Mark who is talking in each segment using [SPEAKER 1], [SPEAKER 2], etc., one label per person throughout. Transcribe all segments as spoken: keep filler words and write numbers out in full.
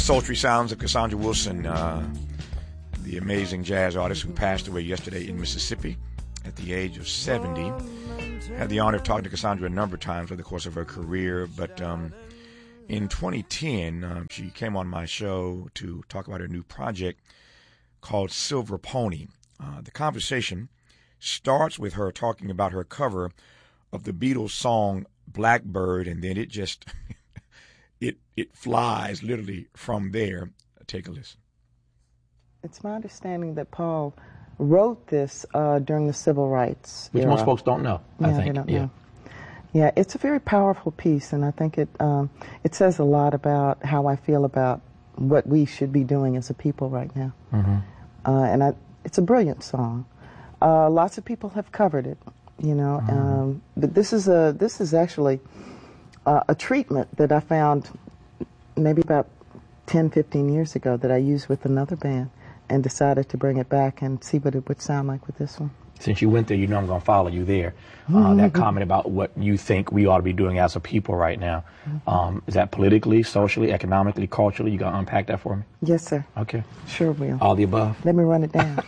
[SPEAKER 1] sultry sounds of Cassandra Wilson, uh, the amazing jazz artist who passed away yesterday in Mississippi at the age of seventy. Had the honor of talking to Cassandra a number of times over the course of her career, but um, in twenty ten, um, she came on my show to talk about her new project called Silver Pony. Uh, the conversation starts with her talking about her cover of the Beatles song Blackbird, and then it just it it flies literally from there. Take a listen.
[SPEAKER 2] It's my understanding that Paul wrote this uh, during the civil rights
[SPEAKER 3] Which
[SPEAKER 2] era.
[SPEAKER 3] most folks don't know,
[SPEAKER 2] yeah,
[SPEAKER 3] I think.
[SPEAKER 2] They don't
[SPEAKER 3] yeah.
[SPEAKER 2] know. Yeah, it's a very powerful piece, and I think it um, it says a lot about how I feel about what we should be doing as a people right now.
[SPEAKER 3] Mm-hmm.
[SPEAKER 2] Uh, and I, it's a brilliant song. Uh, lots of people have covered it, you know.
[SPEAKER 3] Mm-hmm.
[SPEAKER 2] Um, but this is a this is actually uh, a treatment that I found maybe about ten, fifteen years ago that I used with another band, and decided to bring it back and see what it would sound like with this one.
[SPEAKER 3] Since you went there, you know I'm going to follow you there. Uh, that comment about what you think we ought to be doing as a people right now, um, is that politically, socially, economically, culturally? You going to unpack that for me?
[SPEAKER 2] Yes, sir.
[SPEAKER 3] Okay.
[SPEAKER 2] Sure will.
[SPEAKER 3] All the above?
[SPEAKER 2] Let me run it down.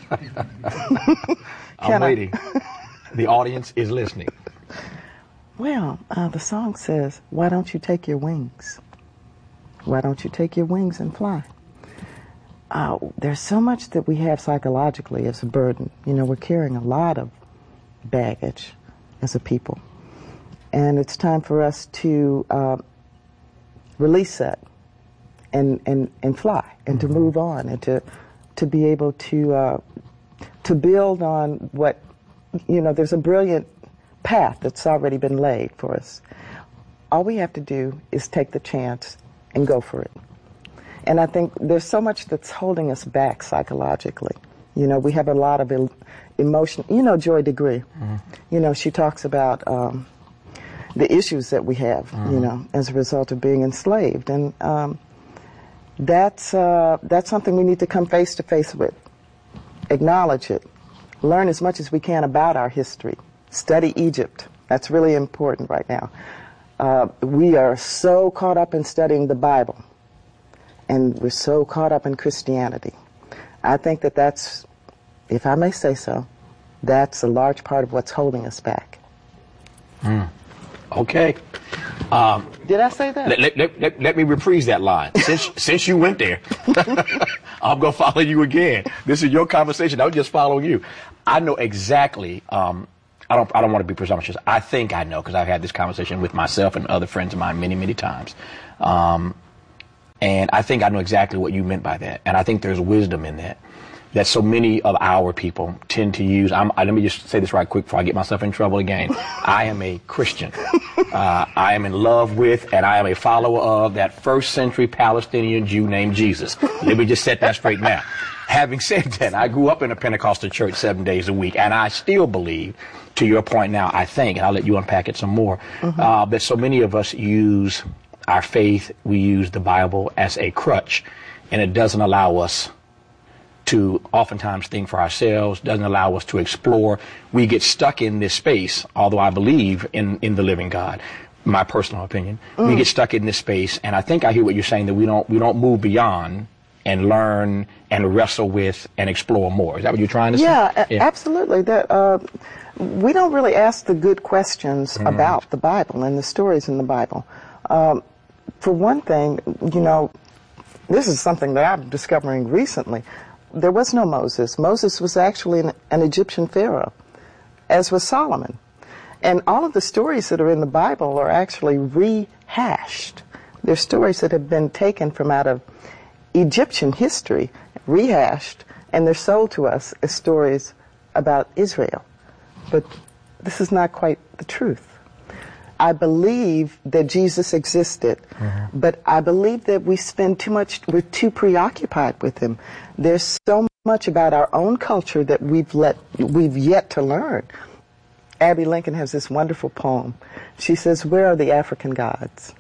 [SPEAKER 3] I'm waiting. The audience is listening.
[SPEAKER 2] Well, uh, the song says, why don't you take your wings? Why don't you take your wings and fly? Uh, there's so much that we have psychologically as a burden. You know, we're carrying a lot of baggage as a people. And it's time for us to uh, release that and, and, and fly and
[SPEAKER 3] Mm-hmm.
[SPEAKER 2] to move on and to, to be able to, uh, to build on what, you know, there's a brilliant path that's already been laid for us. All we have to do is take the chance and go for it. And I think there's so much that's holding us back psychologically. You know, we have a lot of el- emotion. You know, Joy Degree. Mm-hmm. You know, she talks about um, the issues that we have, mm-hmm. you know, as a result of being enslaved. And um, that's, uh, that's something we need to come face to face with, acknowledge it, learn as much as we can about our history, study Egypt. That's really important right now. Uh, we are so caught up in studying the Bible, and we're so caught up in Christianity. I think that that's, if I may say so, that's a large part of what's holding us back.
[SPEAKER 3] Mm. Okay. Um,
[SPEAKER 2] Did I say that?
[SPEAKER 3] Let, let, let, let, let me reprise that line. Since since you went there, I'm going to follow you again. This is your conversation. I was just following you. I know exactly. Um, I don't. I don't want to be presumptuous. I think I know because I've had this conversation with myself and other friends of mine many, many times. Um, And I think I know exactly what you meant by that. And I think there's wisdom in that, that so many of our people tend to use. I'm, I, let me just say this right quick before I get myself in trouble again. I am a Christian. Uh, I am in love with and I am a follower of that first century Palestinian Jew named Jesus. Let me just set that straight now. Having said that, I grew up in a Pentecostal church seven days a week, and I still believe, to your point now, I think, and I'll let you unpack it some more, mm-hmm. uh, that so many of us use our faith, we use the Bible as a crutch, and it doesn't allow us to oftentimes think for ourselves, doesn't allow us to explore. We get stuck in this space, although I believe in, in the living God, my personal opinion. Mm. We get stuck in this space, and I think I hear what you're saying, that we don't we don't move beyond and learn and wrestle with and explore more. Is that what you're trying to
[SPEAKER 2] yeah,
[SPEAKER 3] say?
[SPEAKER 2] A- yeah, absolutely. That uh, we don't really ask the good questions mm. about the Bible and the stories in the Bible. Um, For one thing, you know, this is something that I'm discovering recently. There was no Moses. Moses was actually an, an Egyptian pharaoh, as was Solomon. And all of the stories that are in the Bible are actually rehashed. They're stories that have been taken from out of Egyptian history, rehashed, and they're sold to us as stories about Israel. But this is not quite the truth. I believe that Jesus existed, mm-hmm. but I believe that we spend too much, we're too preoccupied with him. There's so much about our own culture that we've let, we've yet to learn. Abby Lincoln has this wonderful poem. She says, where are the African gods?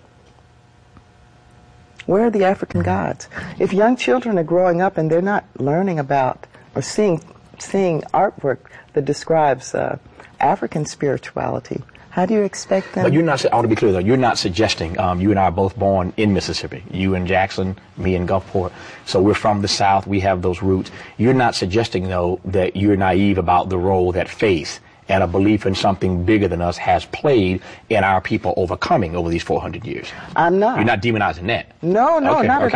[SPEAKER 2] Where are the African mm-hmm. gods? If young children are growing up and they're not learning about or seeing, seeing artwork that describes uh, African spirituality, How do you expect them?
[SPEAKER 3] But you're not, I want to be clear though, you're not suggesting, um, you and I are both born in Mississippi. You in Jackson, me in Gulfport. So we're from the South, we have those roots. You're not suggesting though that you're naive about the role that faith and a belief in something bigger than us has played in our people overcoming over these four hundred years.
[SPEAKER 2] I'm not.
[SPEAKER 3] You're not demonizing that.
[SPEAKER 2] No, no,
[SPEAKER 3] Okay,
[SPEAKER 2] not at
[SPEAKER 3] okay.